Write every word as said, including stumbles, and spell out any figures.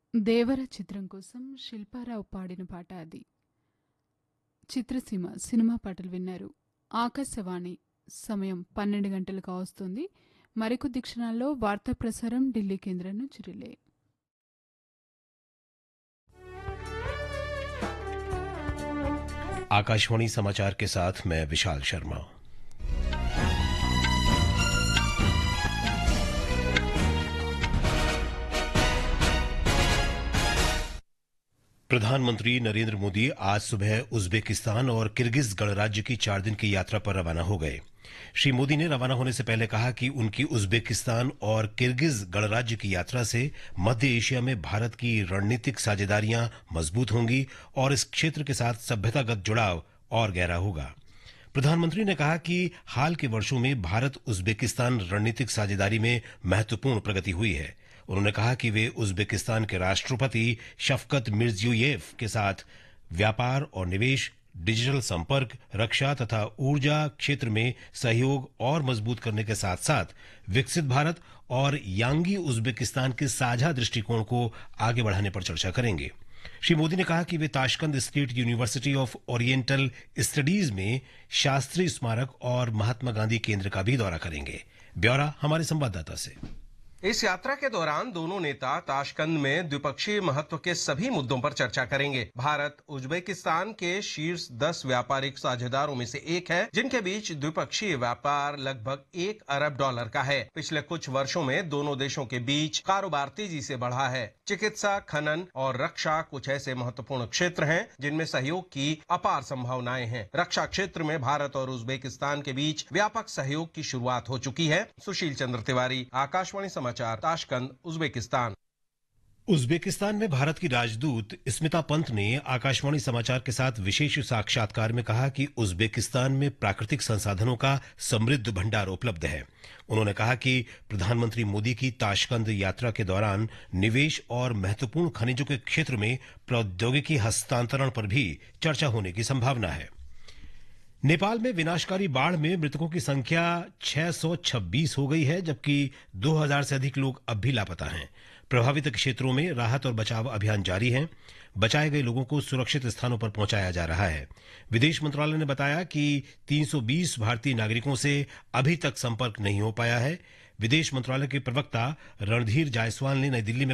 దేవర చిత్రం కోసం శిల్పారావు పాడిన పాట అది. చిత్రసీమ సినిమా పాటలు విన్నారు. ఆకాశవాణి సమయం పన్నెండు గంటలు కావస్తుంది. మరికొద్ది క్షణాల్లో వార్తా ప్రసారం ఢిల్లీ కేంద్రం నుంచి రిలే. आकाशवाणी समाचार के साथ मैं विशाल शर्मा। प्रधानमंत्री नरेंद्र मोदी आज सुबह उज्बेकिस्तान और किर्गिज गणराज्य की चार दिन की यात्रा पर रवाना हो गए। श्री मोदी ने रवाना होने से पहले कहा कि उनकी उज्बेकिस्तान और किर्गिज गणराज्य की यात्रा से मध्य एशिया में भारत की रणनीतिक साझेदारियां मजबूत होंगी और इस क्षेत्र के साथ सभ्यतागत जुड़ाव और गहरा होगा। प्रधानमंत्री ने कहा कि हाल के वर्षों में भारत उज्बेकिस्तान रणनीतिक साझेदारी में महत्वपूर्ण प्रगति हुई है। उन्होंने कहा कि वे उज्बेकिस्तान के राष्ट्रपति शफकत मिर्जियोयेव के साथ व्यापार और निवेश, डिजिटल संपर्क, रक्षा तथा ऊर्जा क्षेत्र में सहयोग और मजबूत करने के साथ साथ विकसित भारत और यांगी उज्बेकिस्तान के साझा दृष्टिकोण को आगे बढ़ाने पर चर्चा करेंगे। श्री मोदी ने कहा कि वे Tashkent state university of oriental studies में शास्त्री स्मारक और महात्मा गांधी केंद्र का भी दौरा करेंगे। ब्यौरा हमारे संवाददाता से। इस यात्रा के दौरान दोनों नेता ताशकंद में द्विपक्षीय महत्व के सभी मुद्दों पर चर्चा करेंगे। भारत उज्बेकिस्तान के शीर्ष दस व्यापारिक साझेदारों में से एक है, जिनके बीच द्विपक्षीय व्यापार लगभग एक अरब डॉलर का है। पिछले कुछ वर्षों में दोनों देशों के बीच कारोबार तेजी से बढ़ा है। चिकित्सा, खनन और रक्षा कुछ ऐसे महत्वपूर्ण क्षेत्र हैं जिनमें सहयोग की अपार संभावनाएं हैं। रक्षा क्षेत्र में भारत और उज्बेकिस्तान के बीच व्यापक सहयोग की शुरुआत हो चुकी है। सुशील चंद्र तिवारी, आकाशवाणी समाचार, ताशकंद, उज्बेकिस्तान। उज्बेकिस्तान में भारत की राजदूत स्मिता पंत ने आकाशवाणी समाचार के साथ विशेष साक्षात्कार में कहा कि उज्बेकिस्तान में प्राकृतिक संसाधनों का समृद्ध भंडार उपलब्ध है। उन्होंने कहा कि प्रधानमंत्री मोदी की ताशकंद यात्रा के दौरान निवेश और महत्वपूर्ण खनिजों के क्षेत्र में प्रौद्योगिकी हस्तांतरण पर भी चर्चा होने की संभावना है। नेपाल में विनाशकारी बाढ़ में मृतकों की संख्या छह सौ छब्बीस हो गई है, जबकि दो हज़ार से अधिक लोग अब भी लापता हैं। प्रभावित क्षेत्रों में राहत और बचाव अभियान जारी है। बचाए गए लोगों को सुरक्षित स्थानों पर पहुंचाया जा रहा है। विदेश मंत्रालय ने बताया कि तीन सौ बीस भारतीय नागरिकों से अभी तक संपर्क नहीं हो पाया है। विदेश मंत्रालय के प्रवक्ता रणधीर जायसवाल ने नई दिल्ली में